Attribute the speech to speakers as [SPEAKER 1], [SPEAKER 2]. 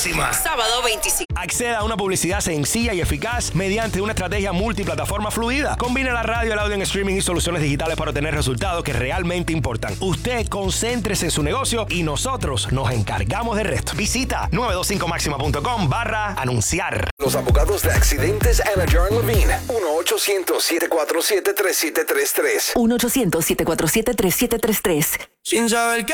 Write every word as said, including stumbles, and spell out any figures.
[SPEAKER 1] máxima.
[SPEAKER 2] Sábado veinticinco.
[SPEAKER 1] Acceda a una publicidad sencilla y eficaz mediante una estrategia multiplataforma fluida. Combina la radio, el audio en streaming y soluciones digitales para obtener resultados que realmente importan. Usted concéntrese en su negocio y nosotros nos encargamos del resto. Visita nueve dos cinco máxima punto com barra anunciar.
[SPEAKER 3] Los abogados de accidentes Anna Jar Levine. uno ochocientos, siete cuatro siete, tres siete tres tres.
[SPEAKER 4] uno ochocientos, siete cuatro siete, tres siete tres tres.
[SPEAKER 5] Sin saber qué